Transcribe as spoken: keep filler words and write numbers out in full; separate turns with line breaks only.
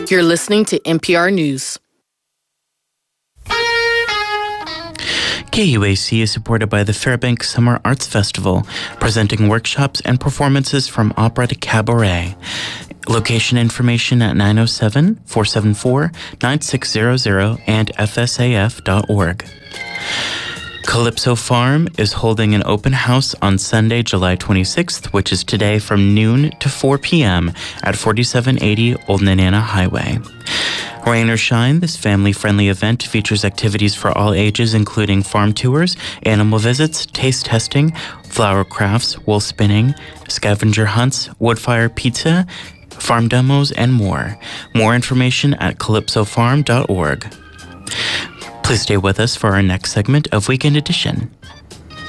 You're listening to N P R News.
K U A C is supported by the Fairbanks Summer Arts Festival, presenting workshops and performances from opera to cabaret. Location information at nine oh seven, four seven four, nine six zero zero and f s a f dot org. Calypso Farm is holding an open house on Sunday, July twenty-sixth, which is today from noon to four p.m. at forty-seven eighty Old Nenana Highway. Rain or shine, this family-friendly event features activities for all ages, including farm tours, animal visits, taste testing, flower crafts, wool spinning, scavenger hunts, wood-fire pizza, farm demos, and more. More information at calypso farm dot org. Please stay with us for our next segment of Weekend Edition.